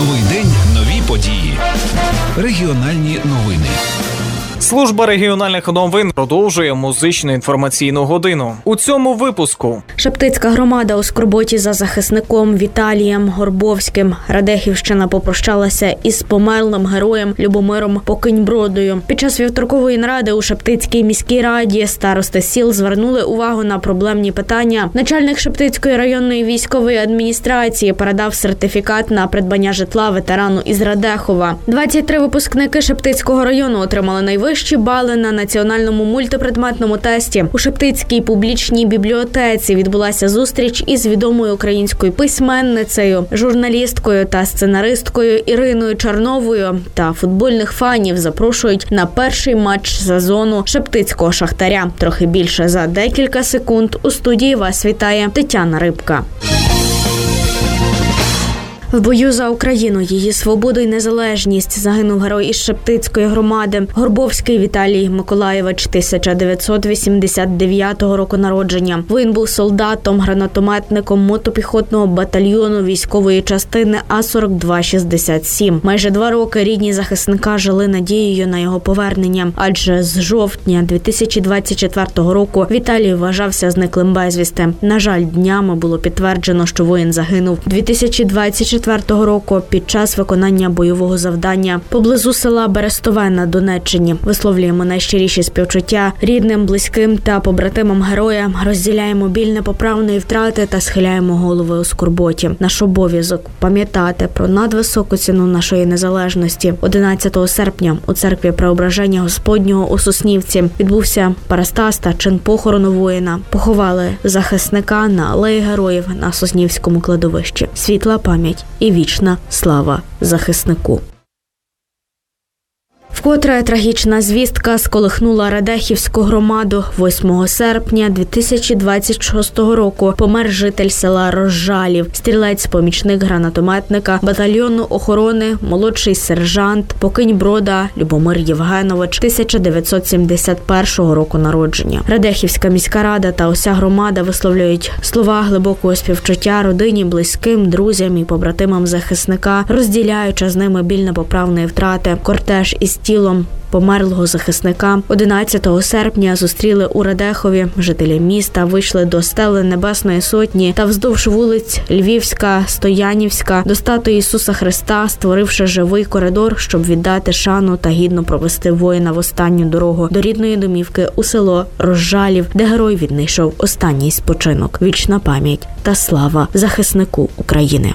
Новий день, нові події. Регіональні новини. Служба регіональних новин продовжує музичну інформаційну годину. У цьому випуску. Шептицька громада у скорботі за захисником Віталієм Горбовським. Радехівщина попрощалася із померлим героєм Любомиром Покиньбродою. Під час вівторкової наради у Шептицькій міській раді старости сіл звернули увагу на проблемні питання. Начальник Шептицької районної військової адміністрації передав сертифікат на придбання житла ветерану із Радехова. 23 випускники Шептицького району отримали найвищі бали на національному мультипредметному тесті. У Шептицькій публічній бібліотеці відбулася зустріч із відомою українською письменницею, журналісткою та сценаристкою Іриною Черновою. Та футбольних фанів запрошують на перший матч сезону Шептицького Шахтаря. Трохи більше за декілька секунд. У студії вас вітає Тетяна Рибка. В бою за Україну, її свободу і незалежність загинув герой із Шептицької громади Горбовський Віталій Миколаєвич, 1989 року народження. Він був солдатом, гранатометником мотопіхотного батальйону військової частини А-4267. Майже 2 роки рідні захисника жили надією на його повернення, адже з жовтня 2024 року Віталій вважався зниклим безвісти. На жаль, днями було підтверджено, що воїн загинув 2024 року під час виконання бойового завдання поблизу села Берестове на Донеччині. Висловлюємо найщиріші співчуття рідним, близьким та побратимам героя, розділяємо біль непоправної втрати та схиляємо голови у скорботі. Наш обов'язок – пам'ятати про надвисоку ціну нашої незалежності. 11 серпня у церкві Преображення Господнього у Соснівці відбувся парастаз та чин похорону воїна. Поховали захисника на алеї героїв на Соснівському кладовищі. Світла пам'ять і вічна слава захиснику. Вкотре трагічна звістка сколихнула Радехівську громаду. 8 серпня 2026 року помер житель села Розжалів, стрілець-помічник гранатометника батальйону охорони, молодший сержант Покиньброда Любомир Євгенович, 1971 року народження. Радехівська міська рада та уся громада висловлюють слова глибокого співчуття родині, близьким, друзям і побратимам захисника, розділяючи з ними біль непоправної втрати. Кортеж із тілом померлого захисника 11 серпня зустріли у Радехові. Жителі міста вийшли до стели Небесної Сотні та вздовж вулиць Львівська, Стоянівська до статуї Ісуса Христа, створивши живий коридор, щоб віддати шану та гідно провести воїна в останню дорогу до рідної домівки у село Розжалів, де герой віднайшов останній спочинок. Вічна пам'ять та слава захиснику України.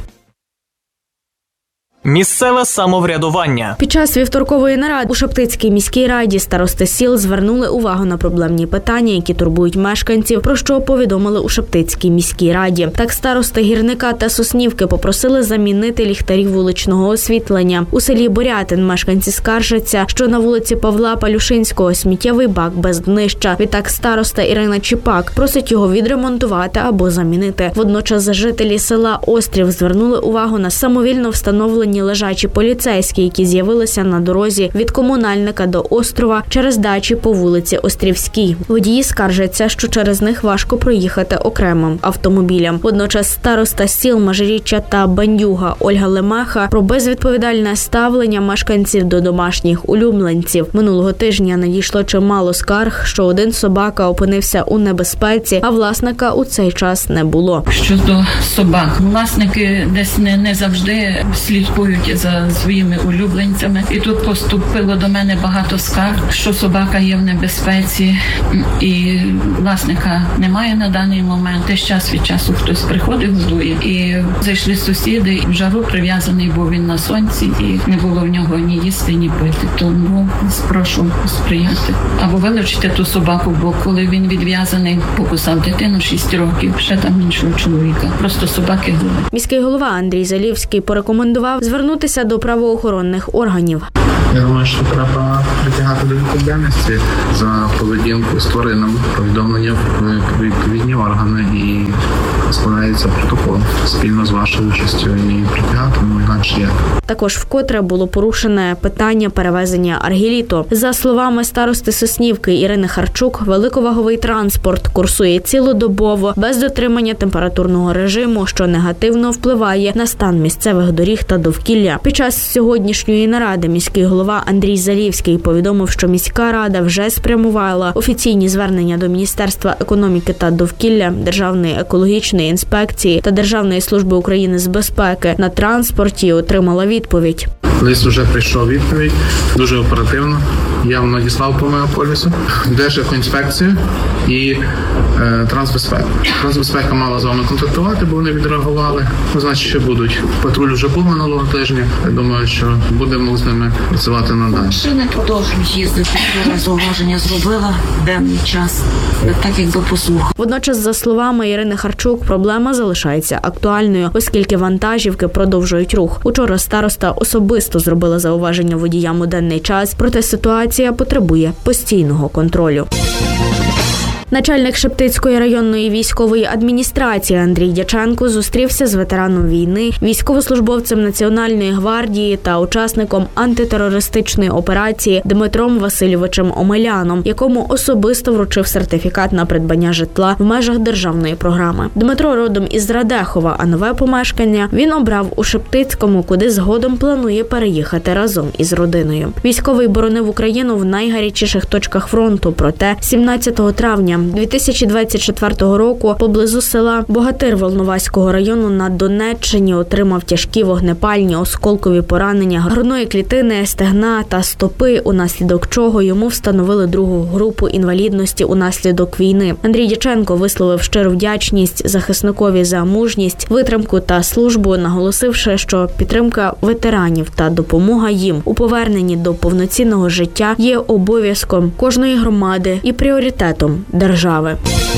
Місцеве самоврядування. Під час вівторкової наради у Шептицькій міській раді старости сіл звернули увагу на проблемні питання, які турбують мешканців, про що повідомили у Шептицькій міській раді. Так, старости Гірника та Соснівки попросили замінити ліхтарі вуличного освітлення. У селі Борятин мешканці скаржаться, що на вулиці Павла Палюшинського сміттєвий бак без днища. Відтак староста Ірина Чіпак просить його відремонтувати або замінити. Водночас жителі села Острів звернули увагу на самовільно встановлені лежачі поліцейські, які з'явилися на дорозі від комунальника до острова через дачі по вулиці Острівській. Водії скаржаться, що через них важко проїхати окремим автомобілям. Водночас староста сіл Межиріччя та Бандюга Ольга Лемеха про безвідповідальне ставлення мешканців до домашніх улюбленців. Минулого тижня надійшло чимало скарг, що один собака опинився у небезпеці, а власника у цей час не було. Щодо собак, власники десь не завжди слідкують за своїми улюбленцями. І тут поступило до мене багато скарг, що собака є в небезпеці і власника немає на даний момент. Теж час від часу хтось приходить, годує. І зайшли сусіди, в жару прив'язаний був він на сонці і не було в нього ні їсти, ні пити. Тому прошу сприяти. Або вилучити ту собаку, бо коли він відв'язаний, покусав дитину 6 років, ще там іншого чоловіка. Просто собаки гуляють. Міський голова Андрій Залівський порекомендував звернутися до правоохоронних органів. Я думаю, що треба притягати до відповідальності за поведінку з тваринами, повідомлення в відповідні органи і складається протокол спільно з вашою участю і притягати, інакше як. Також вкотре було порушене питання перевезення аргіліту. За словами старости Соснівки Ірини Харчук, великоваговий транспорт курсує цілодобово, без дотримання температурного режиму, що негативно впливає на стан місцевих доріг та довкілля. Під час сьогоднішньої наради міський голова Андрій Залівський повідомив, що міська рада вже спрямувала офіційні звернення до Міністерства економіки та довкілля, Державної екологічної інспекції та Державної служби України з безпеки на транспорті і отримала відповідь. Лист вже прийшов відповідь, дуже оперативно. Я вам надіслав по мегаполісу, Держекоінспекцію і Трансбезпека. Трансбезпека мала з вами контактувати, бо вони відреагували. Значить, ще будуть. Патруль вже був минулого тижня. Я думаю, що будемо з ними працювати надалі. Машини продовжують їздити. Зауваження зробила в денний час, так якби послухав. Водночас, за словами Ірини Харчук, проблема залишається актуальною, оскільки вантажівки продовжують рух. Учора староста особисто зробила зауваження водіям у денний час, проте ситуація потребує постійного контролю. Начальник Шептицької районної військової адміністрації Андрій Дяченко зустрівся з ветераном війни, військовослужбовцем Національної гвардії та учасником антитерористичної операції Дмитром Васильовичем Омеляном, якому особисто вручив сертифікат на придбання житла в межах державної програми. Дмитро родом із Радехова, а нове помешкання він обрав у Шептицькому, куди згодом планує переїхати разом із родиною. Військовий боронив Україну в найгарячіших точках фронту, проте 17 травня 2024 року поблизу села Богатир Волноваського району на Донеччині отримав тяжкі вогнепальні осколкові поранення грудної клітини, стегна та стопи, унаслідок чого йому встановили другу групу інвалідності унаслідок війни. Андрій Дяченко висловив щиру вдячність захисникові за мужність, витримку та службу, наголосивши, що підтримка ветеранів та допомога їм у поверненні до повноцінного життя є обов'язком кожної громади і пріоритетом держави.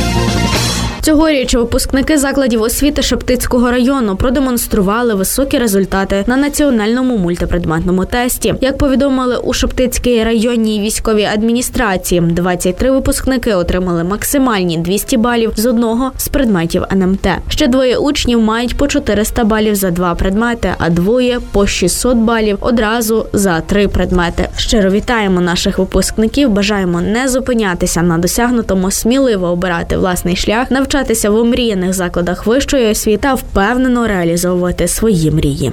Цьогоріч випускники закладів освіти Шептицького району продемонстрували високі результати на національному мультипредметному тесті. Як повідомили у Шептицькій районній військовій адміністрації, 23 випускники отримали максимальні 200 балів з одного з предметів НМТ. Ще двоє учнів мають по 400 балів за 2 предмети, а двоє по 600 балів одразу за 3 предмети. Щиро вітаємо наших випускників, бажаємо не зупинятися на досягнутому, сміливо обирати власний шлях, навчатися в омріяних закладах вищої освіти та впевнено реалізовувати свої мрії.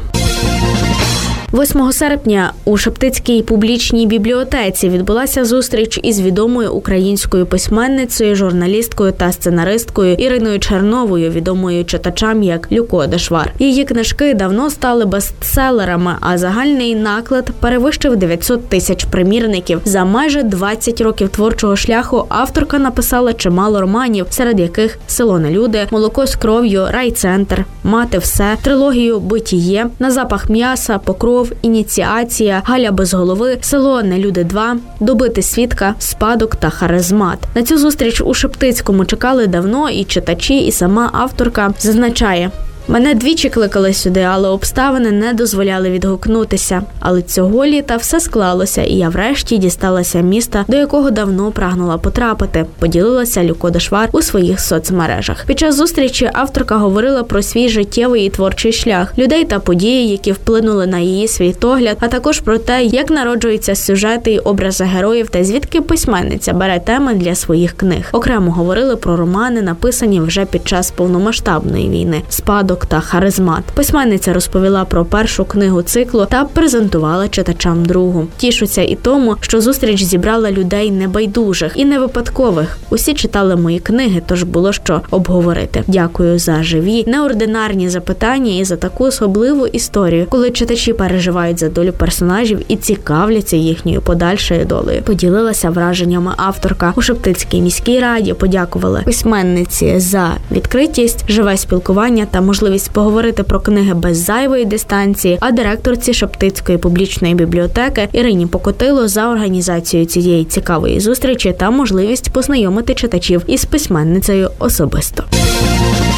8 серпня у Шептицькій публічній бібліотеці відбулася зустріч із відомою українською письменницею, журналісткою та сценаристкою Іриною Черновою, відомою читачам як Люко Дешвар. Її книжки давно стали бестселерами, а загальний наклад перевищив 900 тисяч примірників. За майже 20 років творчого шляху авторка написала чимало романів, серед яких «Село Нелюди», «Молоко з кров'ю», «Райцентр», «Мати все», трилогію «Битіє», «На запах м'яса», «Покров», «Ініціація», «Галя без голови», «Село Нелюди 2», «Добити свідка», «Спадок» та «Харизмат». На цю зустріч у Шептицькому чекали давно і читачі, і сама авторка зазначає: «Мене двічі кликали сюди, але обставини не дозволяли відгукнутися. Але цього літа все склалося, і я врешті дісталася міста, до якого давно прагнула потрапити», – поділилася Люко Дешвар у своїх соцмережах. Під час зустрічі авторка говорила про свій життєвий і творчий шлях, людей та події, які вплинули на її світогляд, а також про те, як народжуються сюжети і образи героїв та звідки письменниця бере теми для своїх книг. Окремо говорили про романи, написані вже під час повномасштабної війни «Спадок» та «Харизмат». Письменниця розповіла про першу книгу циклу та презентувала читачам другу. Тішуся і тому, що зустріч зібрала людей небайдужих і не випадкових. Усі читали мої книги, тож було що обговорити. Дякую за живі, неординарні запитання і за таку особливу історію, коли читачі переживають за долю персонажів і цікавляться їхньою подальшою долею. Поділилася враженнями авторка. У Шептицькій міській раді подякували письменниці за відкритість, живе спілкування та можливість поговорити про книги без зайвої дистанції, а директорці Шептицької публічної бібліотеки Ірині Покотило за організацію цієї цікавої зустрічі та можливість познайомити читачів із письменницею особисто.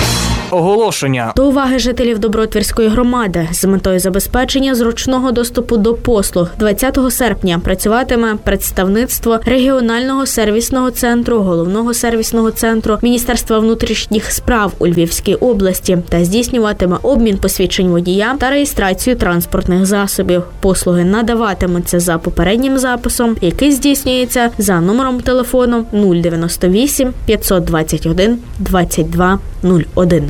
Оголошення. До уваги жителів Добротвірської громади. З метою забезпечення зручного доступу до послуг 20 серпня працюватиме представництво регіонального сервісного центру, головного сервісного центру Міністерства внутрішніх справ у Львівській області та здійснюватиме обмін посвідчень водія та реєстрацію транспортних засобів. Послуги надаватимуться за попереднім записом, який здійснюється за номером телефону 098 521 22 01.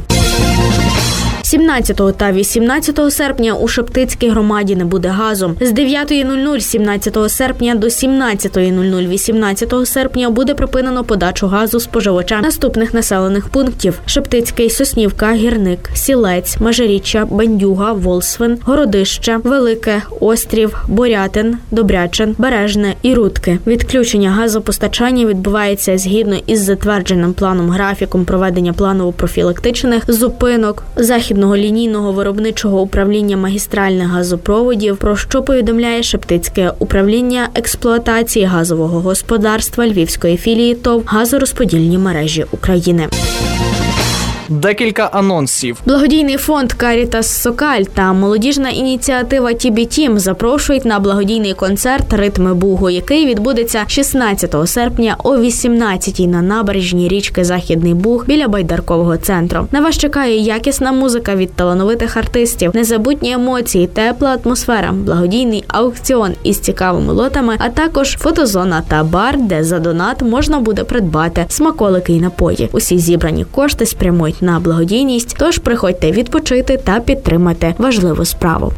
17 та 18 серпня у Шептицькій громаді не буде газу. З 9:00 17 серпня до 17:00 18 серпня буде припинено подачу газу споживачам наступних населених пунктів: Шептицький, Соснівка, Гірник, Сілець, Межиріччя, Бандюга, Волсвин, Городище, Велике, Острів, Борятин, Добрячин, Бережне і Рудки. Відключення газопостачання відбувається згідно із затвердженим планом графіком проведення планово-профілактичних зупинок Західного лінійного виробничого управління магістральних газопроводів, про що повідомляє Шептицьке управління експлуатації газового господарства Львівської філії ТОВ «Газорозподільні мережі України». Декілька анонсів. Благодійний фонд «Карітас Сокаль» та молодіжна ініціатива «Тібі Тім» запрошують на благодійний концерт «Ритми Бугу», який відбудеться 16 серпня о 18-й на набережній річки Західний Буг біля Байдаркового центру. На вас чекає якісна музика від талановитих артистів, незабутні емоції, тепла атмосфера, благодійний аукціон із цікавими лотами, а також фотозона та бар, де за донат можна буде придбати смаколики і напої. Усі зібрані кошти спрямують на благодійність, тож приходьте відпочити та підтримати важливу справу.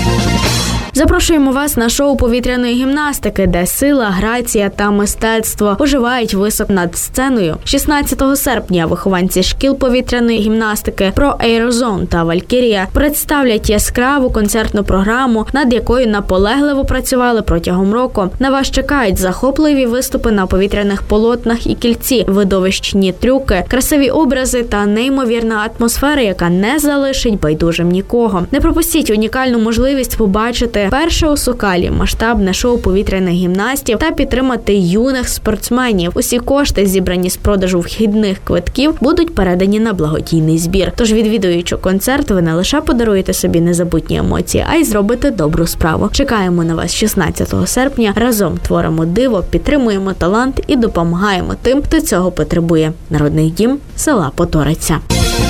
Запрошуємо вас на шоу повітряної гімнастики, де сила, грація та мистецтво оживають високо над сценою. 16 серпня вихованці шкіл повітряної гімнастики «Про Аерозон» та «Валькірія» представлять яскраву концертну програму, над якою наполегливо працювали протягом року. На вас чекають захопливі виступи на повітряних полотнах і кільці, видовищні трюки, красиві образи та неймовірна атмосфера, яка не залишить байдужим нікого. Не пропустіть унікальну можливість побачити перше у Сокалі масштабне шоу повітряних гімнастів та підтримати юних спортсменів. Усі кошти, зібрані з продажу вхідних квитків, будуть передані на благодійний збір. Тож, відвідуючи концерт, ви не лише подаруєте собі незабутні емоції, а й зробите добру справу. Чекаємо на вас 16 серпня. Разом творимо диво, підтримуємо талант і допомагаємо тим, хто цього потребує. Народний дім села Поториця.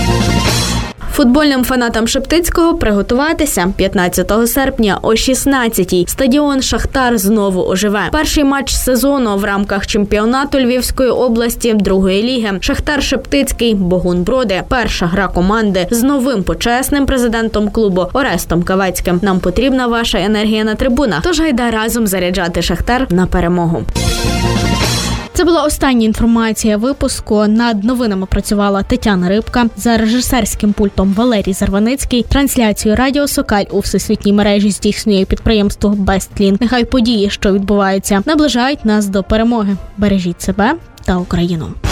Футбольним фанатам Шептицького приготуватися. 15 серпня о 16-й стадіон «Шахтар» знову оживе. Перший матч сезону в рамках чемпіонату Львівської області 2-ї ліги. «Шахтар» Шептицький, Богун Броди. Перша гра команди з новим почесним президентом клубу Орестом Кавецьким. Нам потрібна ваша енергія на трибунах. Тож гайда разом заряджати «Шахтар» на перемогу. Це була остання інформація випуску. Над новинами працювала Тетяна Рибка. За режисерським пультом Валерій Зарваницький. Трансляцію Радіо Сокаль у всесвітній мережі здійснює підприємство «Бестлін». Нехай події, що відбуваються, наближають нас до перемоги. Бережіть себе та Україну.